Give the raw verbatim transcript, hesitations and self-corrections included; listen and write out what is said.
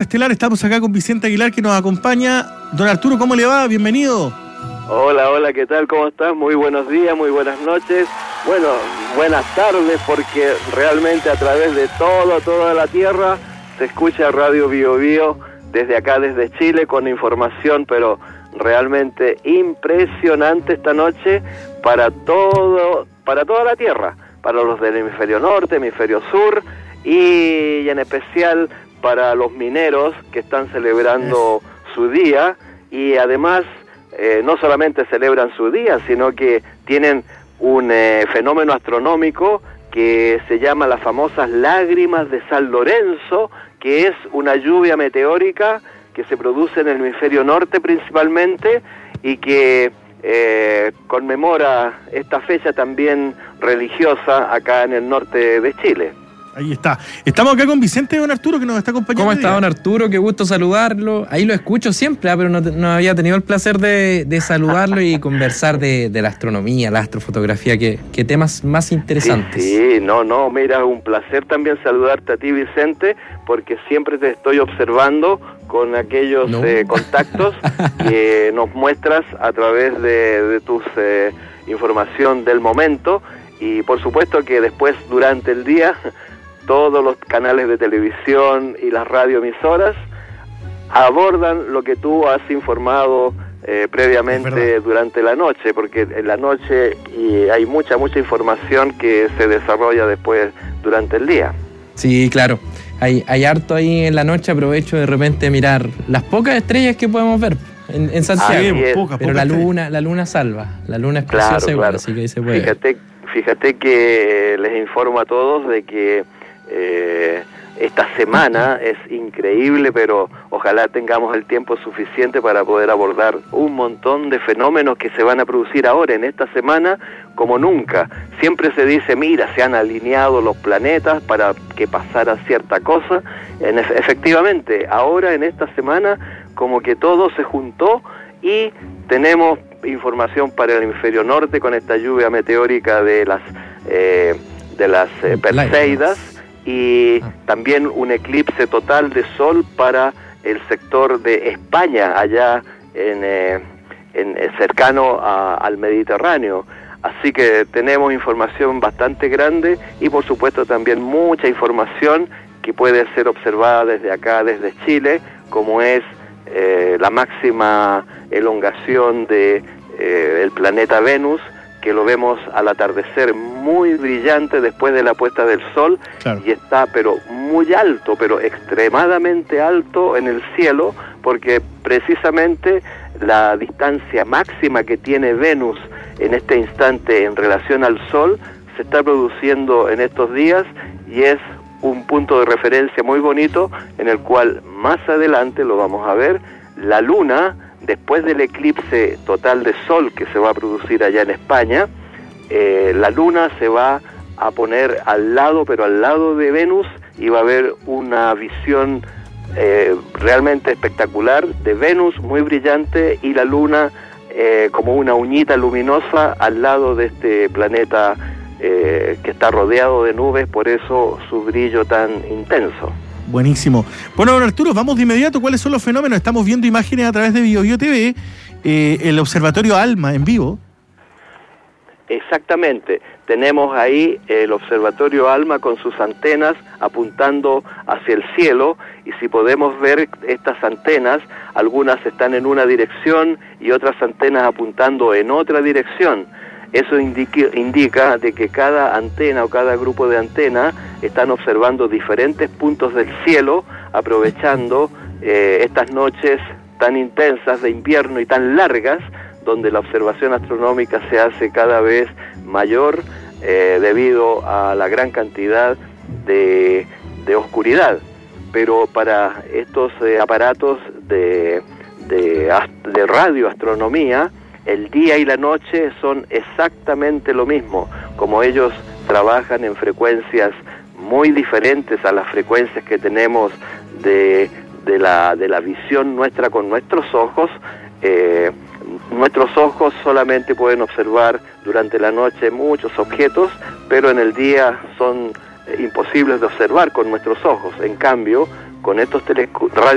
Estelar. Estamos acá con Vicente Aguilar, que nos acompaña. Don Arturo, ¿cómo le va? Bienvenido. Hola, hola, ¿qué tal? ¿Cómo estás? Muy buenos días, muy buenas noches. Bueno, buenas tardes, porque realmente a través de todo, toda la tierra se escucha Radio Bio Bio desde acá, desde Chile, con información, pero realmente impresionante esta noche para todo, para toda la tierra, para los del hemisferio norte, hemisferio sur, y en especial para los mineros que están celebrando es. su día, y además eh, no solamente celebran su día, sino que tienen un eh, fenómeno astronómico que se llama las famosas lágrimas de San Lorenzo, que es una lluvia meteórica que se produce en el hemisferio norte principalmente, y que eh, conmemora esta fecha también religiosa acá en el norte de Chile. Ahí está. Estamos acá con Vicente, don Arturo, que nos está acompañando. ¿Cómo está, don Arturo? Qué gusto saludarlo. Ahí lo escucho siempre, ¿eh? pero no, no había tenido el placer de, de saludarlo y conversar de, de la astronomía, la astrofotografía. Qué, qué temas más interesantes. Sí, sí, no, no, mira, un placer también saludarte a ti, Vicente, porque siempre te estoy observando con aquellos no. eh, contactos que nos muestras a través de, de tus eh, información del momento, y por supuesto que después, durante el día, todos los canales de televisión y las radioemisoras abordan lo que tú has informado eh, previamente durante la noche, porque en la noche y hay mucha, mucha información que se desarrolla después durante el día. Sí, claro. Hay, hay harto ahí en la noche. Aprovecho de repente mirar las pocas estrellas que podemos ver en, en Santiago. Ah, poca, pero poca la luna, la luna salva. La luna es preciosa, claro, igual, claro. Así que ahí se puede. Fíjate, fíjate que les informo a todos de que Eh, esta semana es increíble, pero ojalá tengamos el tiempo suficiente para poder abordar un montón de fenómenos que se van a producir ahora en esta semana como nunca. Siempre se dice, mira, se han alineado los planetas para que pasara cierta cosa. En, efectivamente, ahora en esta semana como que todo se juntó y tenemos información para el hemisferio norte con esta lluvia meteórica de las eh, de las eh, Perseidas, y también un eclipse total de sol para el sector de España, allá en, eh, en eh, cercano a, al Mediterráneo. Así que tenemos información bastante grande, y por supuesto también mucha información que puede ser observada desde acá, desde Chile, como es eh, la máxima elongación de eh, el planeta Venus, que lo vemos al atardecer muy brillante después de la puesta del sol, claro. Y está pero muy alto, pero extremadamente alto en el cielo, porque precisamente la distancia máxima que tiene Venus en este instante en relación al sol se está produciendo en estos días, y es un punto de referencia muy bonito en el cual más adelante lo vamos a ver. La luna, después del eclipse total de sol que se va a producir allá en España, eh, la luna se va a poner al lado, pero al lado de Venus, y va a haber una visión eh, realmente espectacular de Venus, muy brillante, y la luna eh, como una uñita luminosa al lado de este planeta eh, que está rodeado de nubes, por eso su brillo tan intenso. Buenísimo. Bueno, don Arturo, vamos de inmediato. ¿Cuáles son los fenómenos? Estamos viendo imágenes a través de Bio Bio T V, eh, el observatorio ALMA en vivo. Exactamente. Tenemos ahí el observatorio ALMA con sus antenas apuntando hacia el cielo, y si podemos ver estas antenas, algunas están en una dirección y otras antenas apuntando en otra dirección. Eso indica, indica de que cada antena o cada grupo de antenas están observando diferentes puntos del cielo, aprovechando eh, estas noches tan intensas de invierno y tan largas, donde la observación astronómica se hace cada vez mayor eh, debido a la gran cantidad de, de oscuridad. Pero para estos eh, aparatos de, de, de radioastronomía, el día y la noche son exactamente lo mismo. Como ellos trabajan en frecuencias muy diferentes a las frecuencias que tenemos de, de, la, de la visión nuestra con nuestros ojos, eh, nuestros ojos solamente pueden observar durante la noche muchos objetos, pero en el día son imposibles de observar con nuestros ojos. En cambio, con estos telescopios